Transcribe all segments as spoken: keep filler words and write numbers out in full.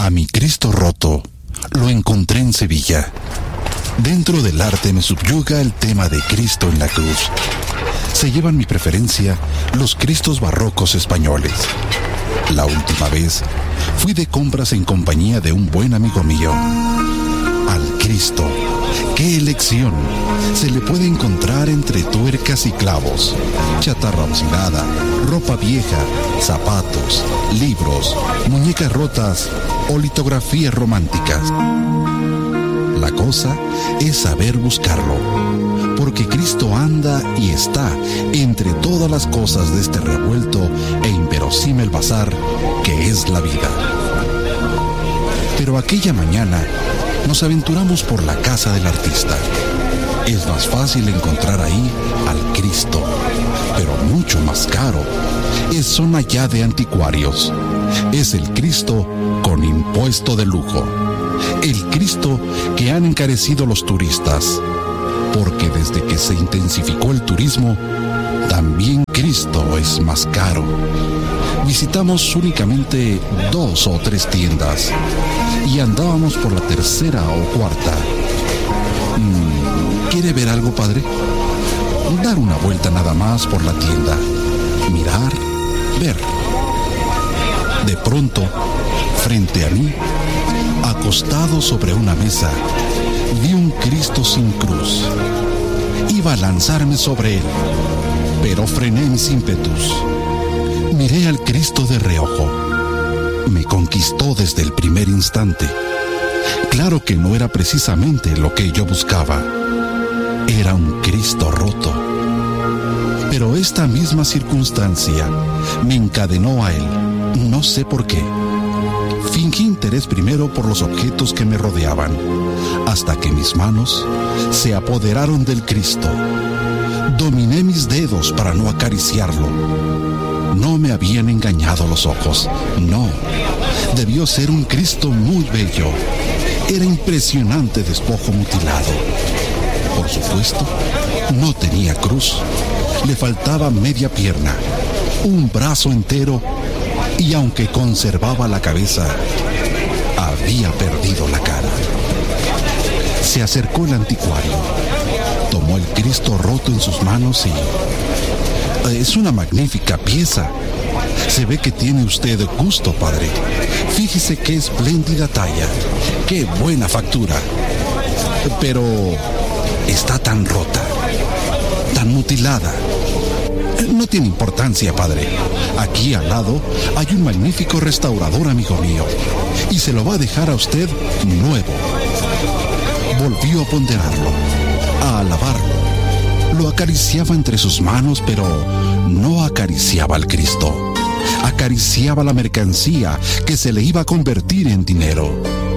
A mi Cristo roto lo encontré en Sevilla. Dentro del arte me subyuga el tema de Cristo en la cruz. Se llevan mi preferencia los Cristos barrocos españoles. La última vez fui de compras en compañía de un buen amigo mío. Al Cristo, qué elección se le puede encontrar entre tuercas y clavos, chatarra oxidada, ropa vieja, zapatos, libros, muñecas rotas o litografías románticas. La cosa es saber buscarlo, porque Cristo anda y está entre todas las cosas de este revuelto e inverosímil bazar que es la vida. Pero aquella mañana nos aventuramos por la casa del artista. Es más fácil encontrar ahí al Cristo, pero mucho más caro. Es zona ya de anticuarios. Es el Cristo con impuesto de lujo. El Cristo que han encarecido los turistas, porque desde que se intensificó el turismo, también Cristo es más caro. Visitamos únicamente dos o tres tiendas y andábamos por la tercera o cuarta. ¿Quiere ver algo, padre? Dar una vuelta nada más por la tienda. Mirar, ver. De pronto, frente a mí, acostado sobre una mesa, vi un Cristo sin cruz. Iba a lanzarme sobre él, pero frené mis ímpetus. Miré al Cristo de reojo. Me conquistó desde el primer instante. Claro que no era precisamente lo que yo buscaba. Era un Cristo roto. Pero esta misma circunstancia me encadenó a él. No sé por qué. Fingí interés primero por los objetos que me rodeaban, hasta que mis manos se apoderaron del Cristo. Dominé mis dedos para no acariciarlo. No me habían engañado los ojos. No, debió ser un Cristo muy bello. Era impresionante despojo mutilado. Por supuesto, no tenía cruz. Le faltaba media pierna, un brazo entero, y aunque conservaba la cabeza, había perdido la cara. Se acercó el anticuario, tomó el Cristo roto en sus manos y... Es una magnífica pieza. Se ve que tiene usted gusto, padre. Fíjese qué espléndida talla, qué buena factura. Pero está tan rota, tan mutilada. No tiene importancia, padre. Aquí al lado hay un magnífico restaurador, amigo mío, y se lo va a dejar a usted nuevo. Volvió a ponderarlo, a alabarlo. Lo acariciaba entre sus manos, pero no acariciaba al Cristo. Acariciaba la mercancía que se le iba a convertir en dinero.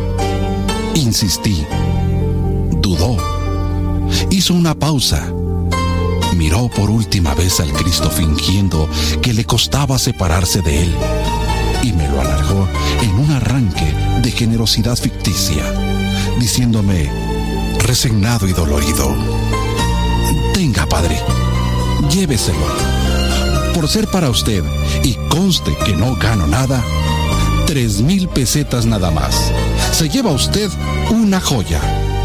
Insistí. Dudó. Hizo una pausa. Miró por última vez al Cristo fingiendo que le costaba separarse de él, y me lo alargó en un arranque de generosidad ficticia, diciéndome, resignado y dolorido: tenga, padre, lléveselo. Por ser para usted, y conste que no gano nada, tres mil pesetas nada más. Se lleva usted una joya.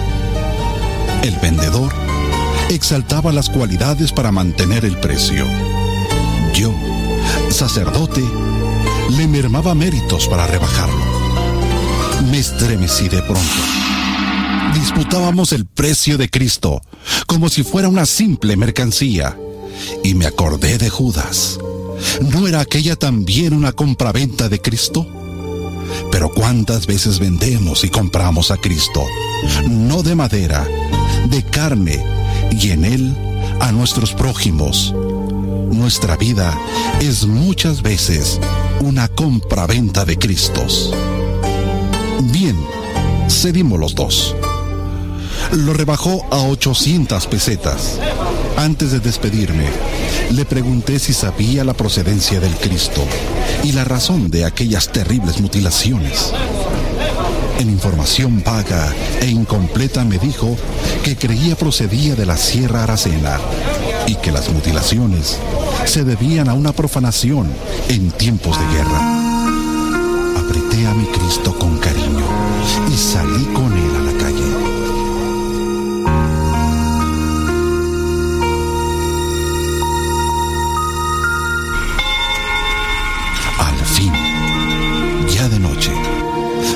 El vendedor exaltaba las cualidades para mantener el precio. Yo, sacerdote, le mermaba méritos para rebajarlo. Me estremecí de pronto. Disputábamos el precio de Cristo como si fuera una simple mercancía, y me acordé de Judas. ¿No era aquella también una compraventa de Cristo? Pero ¿cuántas veces vendemos y compramos a Cristo? No de madera, de carne, y en él a nuestros prójimos. Nuestra vida es muchas veces una compraventa de Cristos. Bien, cedimos los dos. Lo rebajó a ochocientas pesetas. Antes de despedirme, le pregunté si sabía la procedencia del Cristo y la razón de aquellas terribles mutilaciones. En información vaga e incompleta me dijo que creía procedía de la Sierra Aracena y que las mutilaciones se debían a una profanación en tiempos de guerra. Apreté a mi Cristo con cariño.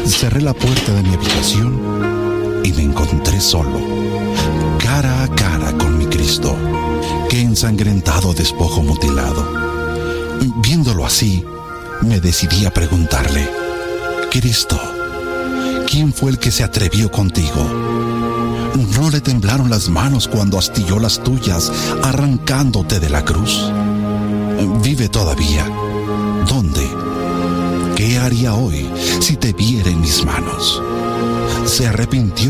Cerré la puerta de mi habitación y me encontré solo, cara a cara con mi Cristo, que ensangrentado despojo mutilado. Viéndolo así, me decidí a preguntarle: Cristo, ¿quién fue el que se atrevió contigo? ¿No le temblaron las manos cuando astilló las tuyas, arrancándote de la cruz? ¿Vive todavía? ¿Dónde? ¿Qué haría hoy si te viera en mis manos? ¿Se arrepintió?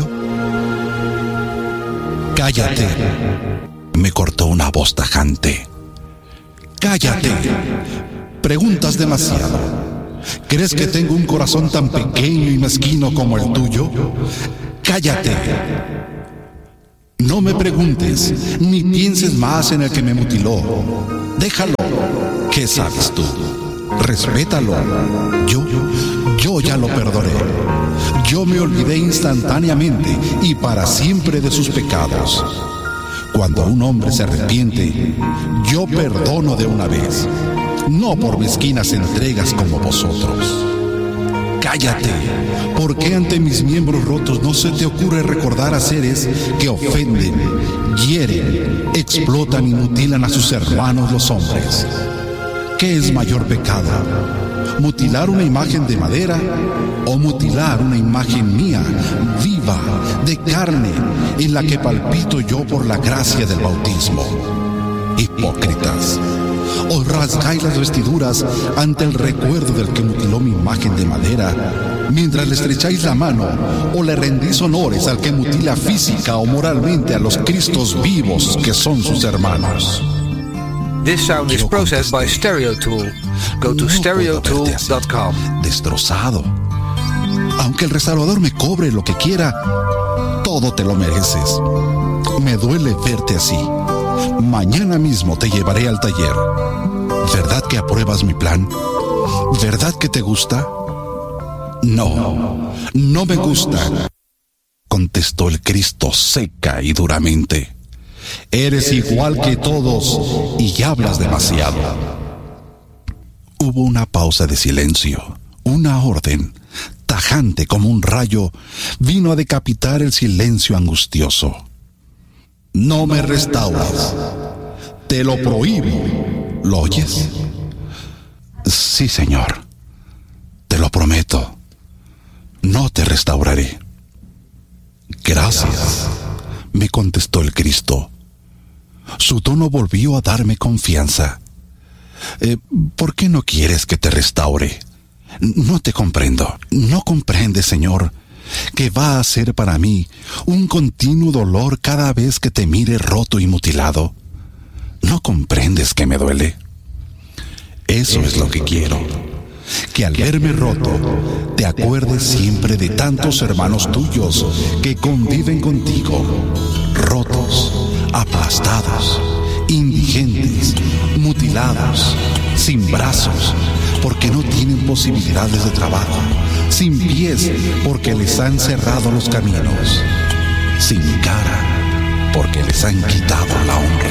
¡Cállate!, me cortó una voz tajante. ¡Cállate! Preguntas demasiado. ¿Crees que tengo un corazón tan pequeño y mezquino como el tuyo? ¡Cállate! No me preguntes, ni pienses más en el que me mutiló. Déjalo. ¿Qué sabes tú? Respétalo. Yo, yo ya lo perdoné. Yo me olvidé instantáneamente y para siempre de sus pecados. Cuando un hombre se arrepiente, yo perdono de una vez, no por mezquinas entregas como vosotros. Cállate, porque ante mis miembros rotos no se te ocurre recordar a seres que ofenden, hieren, explotan y mutilan a sus hermanos los hombres. ¿Qué es mayor pecado? ¿Mutilar una imagen de madera o mutilar una imagen mía, viva, de carne, en la que palpito yo por la gracia del bautismo? Hipócritas, os rasgáis las vestiduras ante el recuerdo del que mutiló mi imagen de madera, mientras le estrecháis la mano o le rendís honores al que mutila física o moralmente a los Cristos vivos que son sus hermanos. This sound is processed by StereoTool. Go to stereo tool dot com. Destrozado. Aunque el restaurador me cobre lo que quiera, todo te lo mereces. Me duele verte así. Mañana mismo te llevaré al taller. ¿Verdad que apruebas mi plan? ¿Verdad que te gusta? No, no me gusta, contestó el Cristo seca y duramente. Eres igual que todos y hablas demasiado. Hubo una pausa de silencio. Una orden, tajante como un rayo, vino a decapitar el silencio angustioso. No me restaures. Te lo prohíbo. ¿Lo oyes? Sí, Señor. Te lo prometo. No te restauraré. Gracias, me contestó el Cristo. Su tono volvió a darme confianza. Eh, ¿Por qué no quieres que te restaure? No te comprendo. No comprendes, Señor, que va a ser para mí un continuo dolor cada vez que te mire roto y mutilado. ¿No comprendes que me duele? Eso es lo que quiero. Que al verme roto, te acuerdes siempre de tantos hermanos tuyos que conviven contigo, rotos, aplastados, indigentes, mutilados, sin brazos, porque no tienen posibilidades de trabajo, sin pies, porque les han cerrado los caminos, sin cara, porque les han quitado la honra.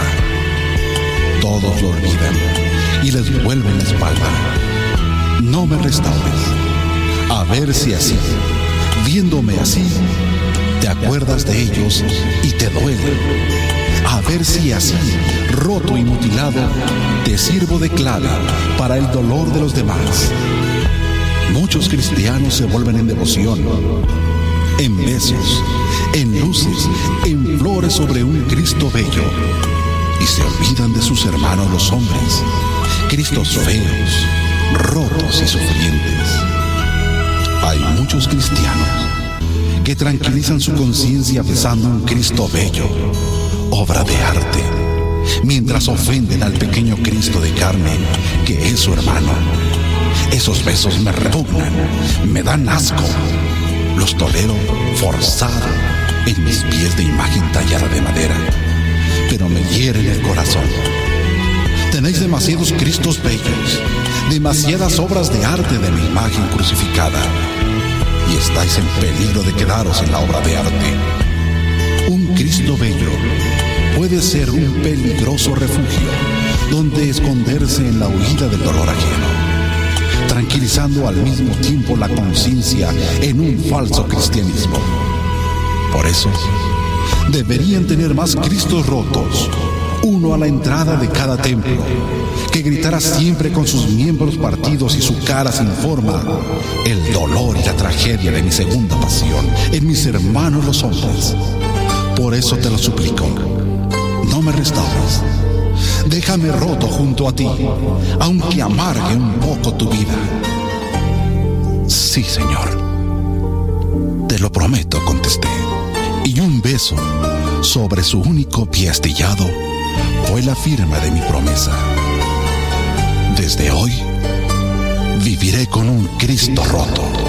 Todos lo olvidan y les vuelven la espalda. No me restaures. A ver si así, viéndome así, te acuerdas de ellos y te duele. A ver si así, roto y mutilado, te sirvo de clave para el dolor de los demás. Muchos cristianos se vuelven en devoción, en besos, en luces, en flores sobre un Cristo bello, y se olvidan de sus hermanos los hombres, Cristos feos, rotos y sufrientes. Hay muchos cristianos que tranquilizan su conciencia besando un Cristo bello, obra de arte, mientras ofenden al pequeño Cristo de carne que es su hermano. Esos besos me repugnan, me dan asco. Los tolero forzado en mis pies de imagen tallada de madera, pero me hieren el corazón. Tenéis demasiados Cristos bellos, demasiadas obras de arte de mi imagen crucificada, y estáis en peligro de quedaros en la obra de arte. Un Cristo bello puede ser un peligroso refugio donde esconderse en la huida del dolor ajeno. tranquilizando al mismo tiempo la conciencia en un falso cristianismo. Por eso, deberían tener más Cristos rotos, uno a la entrada de cada templo, que gritara siempre con sus miembros partidos y su cara sin forma el dolor y la tragedia de mi segunda pasión en mis hermanos los hombres. Por eso te lo suplico, no me restaures. Déjame roto junto a ti, aunque amargue un poco tu vida. Sí, Señor. Te lo prometo, contesté. Y un beso sobre su único pie astillado fue la firma de mi promesa. Desde hoy, viviré con un Cristo roto.